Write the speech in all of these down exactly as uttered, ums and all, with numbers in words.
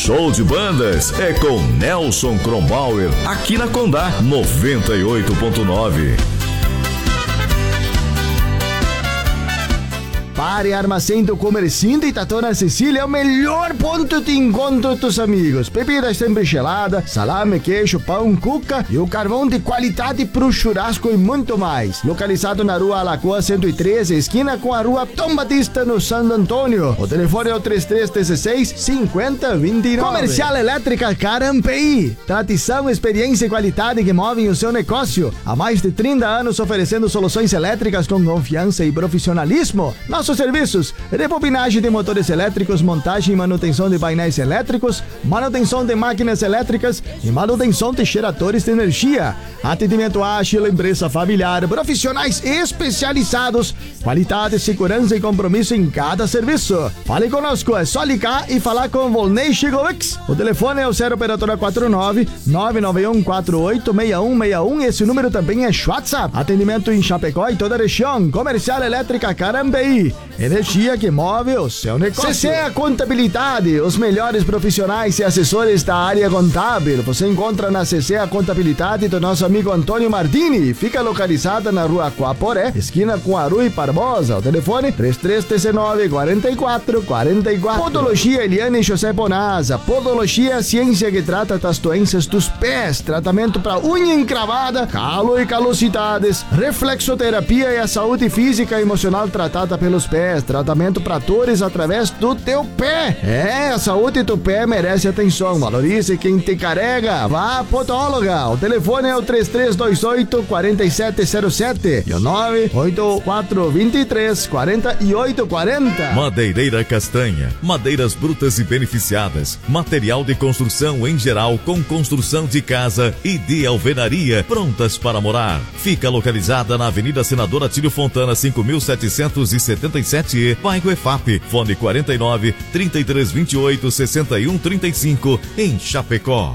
Show de bandas é com Nelson Kronbauer, aqui na Condá noventa e oito ponto nove. Pare Armazém do Comerciante Itatona Sicília é o melhor ponto de encontro dos amigos. Bebidas sempre gelada, salame, queijo, pão, cuca e o carvão de qualidade pro churrasco e muito mais. Localizado na rua Alagoa cento e treze, esquina com a rua Tom Batista no Santo Antônio. O telefone é o três três um seis, cinco zero dois nove. Comercial Elétrica Carampi. Tradição, experiência e qualidade que movem o seu negócio. Há mais de trinta anos oferecendo soluções elétricas com confiança e profissionalismo. Nossos serviços: rebobinagem de motores elétricos, montagem e manutenção de painéis elétricos, manutenção de máquinas elétricas e manutenção de geradores de energia. Atendimento ágil, empresa familiar, profissionais especializados, qualidade, segurança e compromisso em cada serviço. Fale conosco, é só ligar e falar com Volney Chigovics. O telefone é o zero operadora quatro nove, nove nove um quatro oito, seis um seis um. Esse número também é WhatsApp. Atendimento em Chapecó e toda a região. Comercial Elétrica Carambeí. Energia que move o seu negócio. C C A Contabilidade, os melhores profissionais e assessores da área contábil. Você encontra na C C A Contabilidade do nosso amigo Antônio Martini. Fica localizada na rua Coaporé, esquina com Arui Barbosa. O telefone três três um nove, quatro quatro quatro quatro. Podologia Eliane José Bonasa. Podologia é a ciência que trata das doenças dos pés. Tratamento para unha encravada, calo e calosidades. Reflexoterapia é a saúde física e emocional tratada pelos pés. Tratamento para dores através do teu pé. É, a saúde do pé merece atenção. Valorize quem te carrega. Vá à podóloga. O telefone é o três três dois oito, quatro sete zero sete e o nove oito quatro dois três, quatro oito quatro zero. Madeireira Castanha, madeiras brutas e beneficiadas, material de construção em geral com construção de casa e de alvenaria prontas para morar. Fica localizada na Avenida Senador Atílio Fontana, cinco mil setecentos e setenta e sete, bairro E F A P, fone quarenta e nove, trinta e três vinte e oito, sessenta e um trinta e cinco, em Chapecó.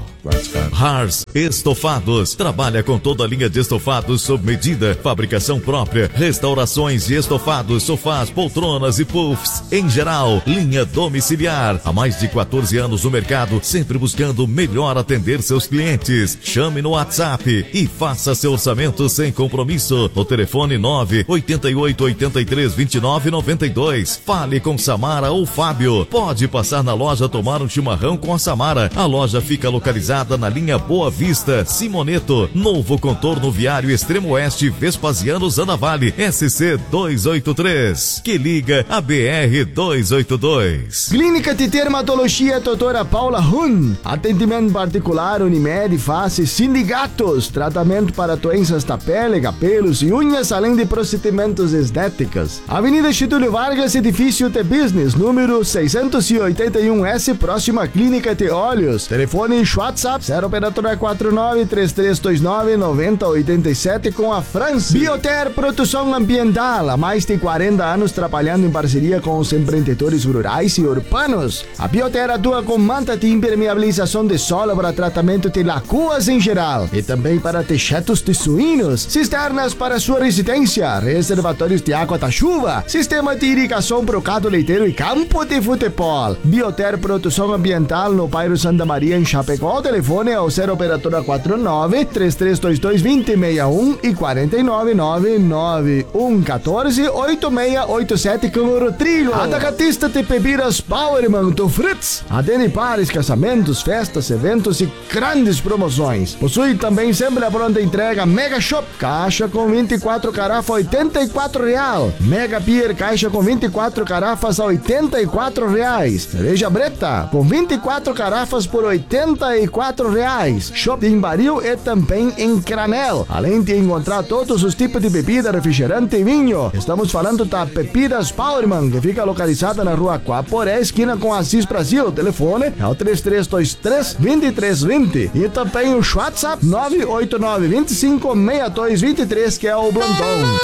Hars Estofados, trabalha com toda a linha de estofados sob medida, fabricação própria, restaurações de estofados, sofás, poltronas e puffs, em geral, linha domiciliar. Há mais de quatorze anos no mercado, sempre buscando melhor atender seus clientes. Chame no WhatsApp e faça seu orçamento sem compromisso. O telefone nove oito oito, oito três, dois nove nove dois. Fale com Samara ou Fábio. Pode passar na loja tomar um chimarrão com a Samara. A loja fica localizada na linha Boa Vista, Simoneto, novo contorno viário Extremo Oeste, Vespasiano Zanavale, S C duzentos e oitenta e três, que liga a B R duzentos e oitenta e dois. Clínica de Dermatologia doutora Paula Hun. Atendimento particular, Unimed, Face, Sindicatos, tratamento para doenças da pele, cabelos e unhas, além de procedimentos estéticos. Avenida Getúlio Vargas, edifício The Business, número seiscentos e oitenta e um S, próxima à Clínica de Olhos. Telefone e WhatsApp zero operadora quatro nove, três três dois nove, nove zero oito sete com a França. Bioter Produção Ambiental, há mais de quarenta anos trabalhando em parceria com os empreendedores rurais e urbanos. A Bioter atua com manta de impermeabilização de solo para tratamento de lagoas em geral e também para tejados de suínos, cisternas para sua residência, reservatórios de água da chuva, sistema de irrigação para o gado leiteiro e campo de futebol. Bioter Produção Ambiental no bairro Santa Maria, em Chapecó. O telefone é o zero operadora quatro nove, três três dois dois, dois zero seis um e quatro nove nove, nove um um quatro, oito seis oito sete com o Trilho. Atacatista de bebidas Powerman do Fritz. Adene pares, casamentos, festas, eventos e grandes promoções. Possui também sempre a pronta entrega Mega Shop, caixa com vinte e quatro garrafas, oitenta e quatro real. Mega Beer, caixa com vinte e quatro garrafas a oitenta e quatro reais. Cerveja Breta, com vinte e quatro garrafas por oitenta e quatro reais. Shop em baril e também em granel. Além de encontrar todos os tipos de bebida, refrigerante e vinho. Estamos falando da Bebidas Powerman, que fica localizada na rua Coaporé, esquina com Assis Brasil. O telefone é o três três dois três, dois três dois zero. E também o WhatsApp nove oito nove, dois cinco, seis dois dois três, que é o Blandão.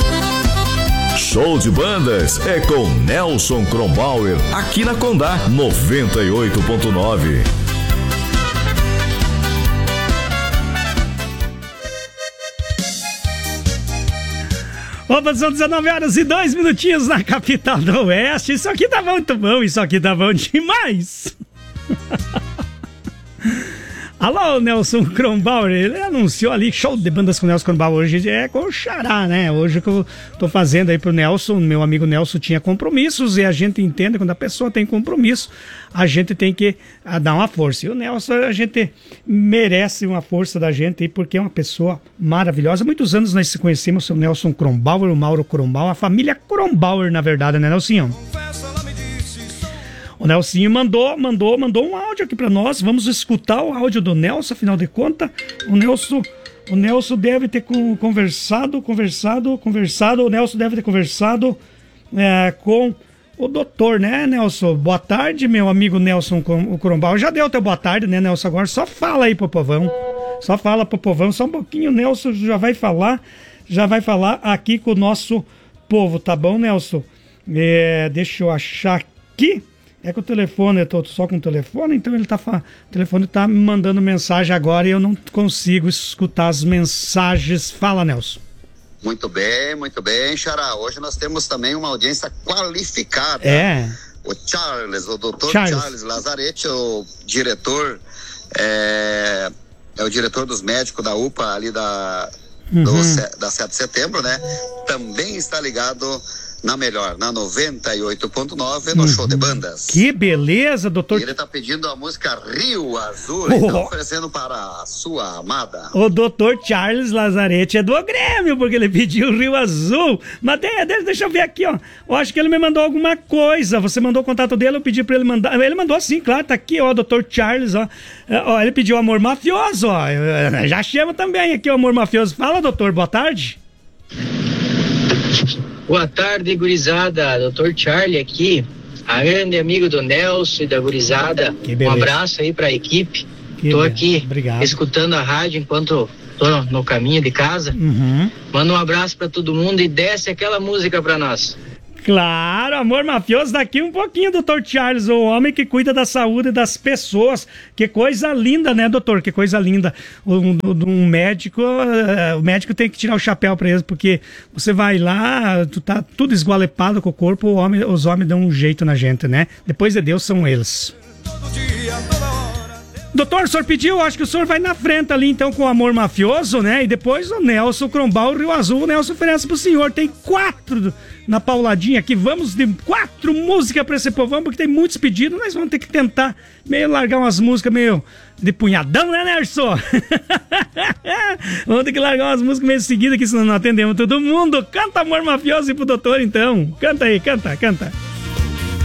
Show de bandas é com Nelson Kronbauer, aqui na Condá noventa e oito ponto nove. Opa, são dezenove horas e dois minutinhos na capital do Oeste. Isso aqui tá muito bom, isso aqui tá bom demais. Alô, Nelson Kronbauer, ele anunciou ali, show de bandas com o Nelson Kronbauer, hoje é com o Xará, né? Hoje que eu tô fazendo aí pro Nelson, meu amigo Nelson tinha compromissos e a gente entende, quando a pessoa tem compromisso, a gente tem que a, dar uma força. E o Nelson, a gente merece uma força da gente aí, porque é uma pessoa maravilhosa. Há muitos anos nós se conhecemos, o Nelson Kronbauer, o Mauro Kronbauer, a família Kronbauer, na verdade, né, Nelsinho? O Nelsinho mandou, mandou, mandou um áudio aqui pra nós. Vamos escutar o áudio do Nelson, afinal de contas. O Nelson, o Nelson deve ter conversado, conversado, conversado. O Nelson deve ter conversado é, com o doutor, né, Nelson? Boa tarde, meu amigo Nelson Kronbauer. Já deu teu boa tarde, né, Nelson? Agora só fala aí pro povão. Só fala pro povão, só um pouquinho. O Nelson já vai falar, já vai falar aqui com o nosso povo, tá bom, Nelson? É, deixa eu achar aqui. É que o telefone, eu tô só com o telefone, então ele tá, o telefone tá me mandando mensagem agora e eu não consigo escutar as mensagens. Fala, Nelson. Muito bem, muito bem, Xará. Hoje nós temos também uma audiência qualificada. É. O Charles, o doutor Charles, Charles Lazarete, o diretor, é, é o diretor dos médicos da U P A ali da, uhum. do, da sete de setembro, né? Também está ligado na melhor, na noventa e oito ponto nove, no uhum. show de bandas. Que beleza, doutor. E ele tá pedindo a música Rio Azul, oh. então oferecendo para a sua amada. O doutor Charles Lazarete é do Grêmio, porque ele pediu Rio Azul. Mas deixa eu ver aqui, ó. Eu acho que ele me mandou alguma coisa. Você mandou o contato dele, eu pedi pra ele mandar. Ele mandou sim, claro, tá aqui, ó, doutor Charles, ó. ó ele pediu Amor Mafioso, ó. Já chama também aqui o Amor Mafioso. Fala, doutor, boa tarde. Boa tarde, gurizada. doutor Charlie aqui, a grande amigo do Nelson e da gurizada. Um abraço aí pra equipe. Que tô aqui Obrigado. escutando a rádio enquanto tô no, no caminho de casa. Uhum. Manda um abraço pra todo mundo e desce aquela música pra nós. Claro, Amor Mafioso, daqui um pouquinho, doutor Charles, o homem que cuida da saúde das pessoas. Que coisa linda, né, doutor? Que coisa linda. Um, um médico, uh, o médico tem que tirar o chapéu pra ele, porque você vai lá, tu tá tudo esgualepado com o corpo, o homem, os homens dão um jeito na gente, né? Depois de Deus são eles. Todo dia, toda hora. Doutor, o senhor pediu, acho que o senhor vai na frente ali então com o Amor Mafioso, né? E depois o Nelson Kronbauer, Rio Azul, o Nelson oferece pro senhor. Tem quatro na pauladinha aqui, vamos de quatro músicas pra esse povão, porque tem muitos pedidos, nós vamos ter que tentar meio largar umas músicas meio de punhadão, né, Nelson? Vamos ter que largar umas músicas meio seguidas aqui, senão não atendemos todo mundo. Canta Amor Mafioso e pro doutor então, canta aí, canta, canta.